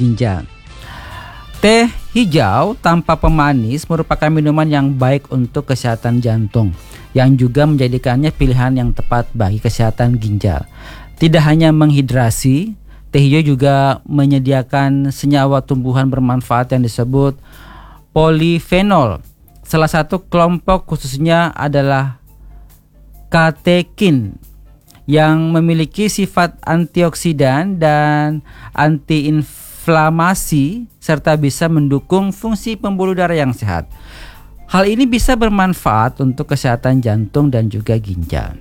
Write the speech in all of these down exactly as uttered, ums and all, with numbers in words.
ginjal. Teh hijau tanpa pemanis merupakan minuman yang baik untuk kesehatan jantung, yang juga menjadikannya pilihan yang tepat bagi kesehatan ginjal. Tidak hanya menghidrasi, teh hijau juga menyediakan senyawa tumbuhan bermanfaat yang disebut polifenol. Salah satu kelompok khususnya adalah katekin yang memiliki sifat antioksidan dan antiinflamasi serta bisa mendukung fungsi pembuluh darah yang sehat. Hal ini bisa bermanfaat untuk kesehatan jantung dan juga ginjal.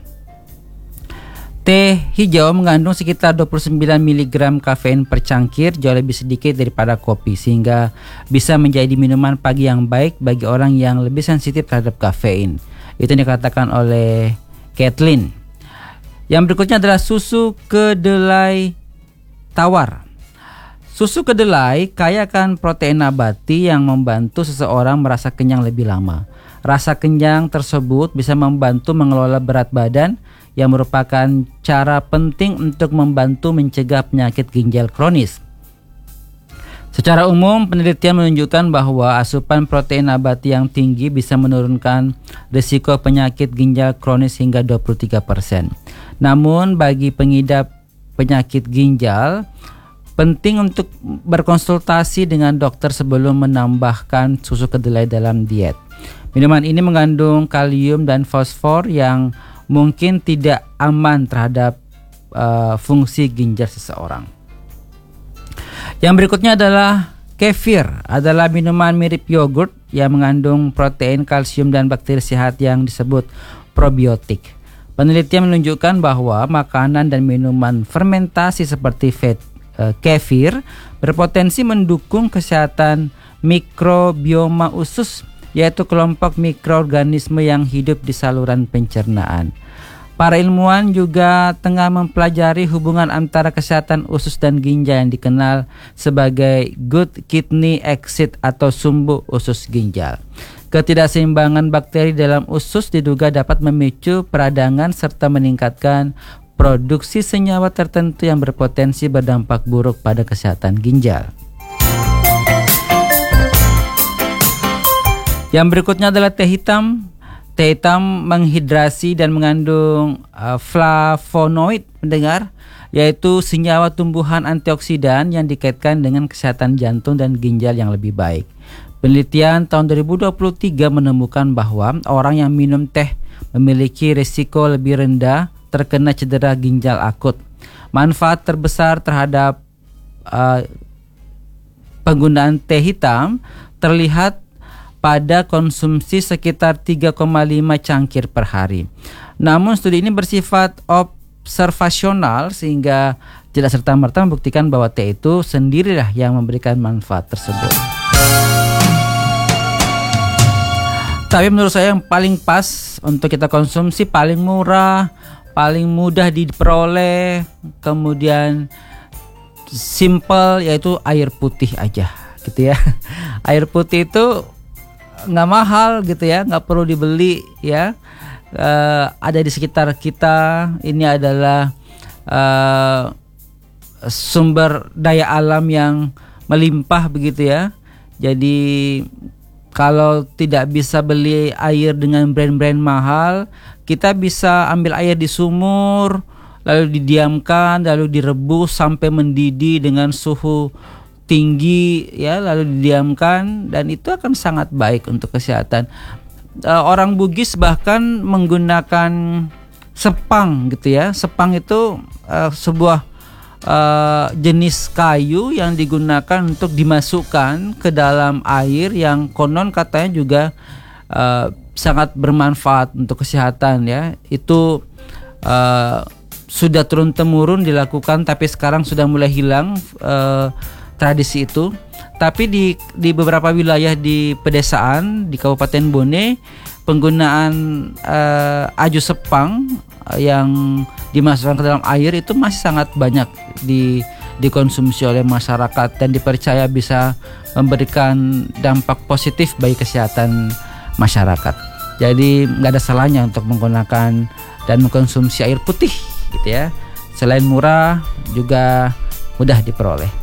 Teh hijau mengandung sekitar dua puluh sembilan miligram kafein per cangkir, jauh lebih sedikit daripada kopi, sehingga bisa menjadi minuman pagi yang baik bagi orang yang lebih sensitif terhadap kafein. Itu yang dikatakan oleh Kathleen. Yang berikutnya adalah susu kedelai tawar. Susu kedelai kaya akan protein nabati yang membantu seseorang merasa kenyang lebih lama. Rasa kenyang tersebut bisa membantu mengelola berat badan, yang merupakan cara penting untuk membantu mencegah penyakit ginjal kronis. Secara umum, penelitian menunjukkan bahwa asupan protein nabati yang tinggi bisa menurunkan risiko penyakit ginjal kronis hingga dua puluh tiga persen. Namun, bagi pengidap penyakit ginjal, penting untuk berkonsultasi dengan dokter sebelum menambahkan susu kedelai dalam diet. Minuman ini mengandung kalium dan fosfor yang mungkin tidak aman terhadap uh, fungsi ginjal seseorang. Yang berikutnya adalah kefir, adalah minuman mirip yogurt yang mengandung protein, kalsium, dan bakteri sehat yang disebut probiotik. Penelitian menunjukkan bahwa makanan dan minuman fermentasi seperti vet, uh, kefir berpotensi mendukung kesehatan mikrobioma usus, yaitu kelompok mikroorganisme yang hidup di saluran pencernaan. Para ilmuwan juga tengah mempelajari hubungan antara kesehatan usus dan ginjal yang dikenal sebagai good kidney exit atau sumbu usus ginjal. Ketidakseimbangan bakteri dalam usus diduga dapat memicu peradangan serta meningkatkan produksi senyawa tertentu yang berpotensi berdampak buruk pada kesehatan ginjal. Yang berikutnya adalah teh hitam. Teh hitam menghidrasi dan mengandung uh, flavonoid, pendengar, yaitu senyawa tumbuhan antioksidan yang dikaitkan dengan kesehatan jantung dan ginjal yang lebih baik. Penelitian tahun dua ribu dua puluh tiga menemukan bahwa orang yang minum teh memiliki risiko lebih rendah terkena cedera ginjal akut. Manfaat terbesar terhadap uh, penggunaan teh hitam terlihat pada konsumsi sekitar tiga koma lima cangkir per hari. Namun studi ini bersifat observasional sehingga tidak serta-merta membuktikan bahwa teh itu sendirilah yang memberikan manfaat tersebut. Tapi menurut saya yang paling pas untuk kita konsumsi, paling murah, paling mudah diperoleh, kemudian simple, yaitu air putih aja gitu ya. Air putih itu nggak mahal gitu ya, nggak perlu dibeli ya, uh, ada di sekitar kita. Ini adalah uh, sumber daya alam yang melimpah begitu ya. Jadi kalau tidak bisa beli air dengan brand-brand mahal, kita bisa ambil air di sumur, lalu didiamkan, lalu direbus sampai mendidih dengan suhu tinggi ya, lalu didiamkan, dan itu akan sangat baik untuk kesehatan. Uh, orang Bugis bahkan menggunakan sepang gitu ya. Sepang itu uh, sebuah uh, jenis kayu yang digunakan untuk dimasukkan ke dalam air yang konon katanya juga uh, sangat bermanfaat untuk kesehatan ya. Itu uh, sudah turun temurun dilakukan, tapi sekarang sudah mulai hilang uh, tradisi itu. Tapi di di beberapa wilayah di pedesaan di Kabupaten Bone, penggunaan uh, aju sepang uh, yang dimasukkan ke dalam air itu masih sangat banyak di dikonsumsi oleh masyarakat dan dipercaya bisa memberikan dampak positif bagi kesehatan masyarakat. Jadi nggak ada salahnya untuk menggunakan dan mengkonsumsi air putih gitu ya. Selain murah, juga mudah diperoleh.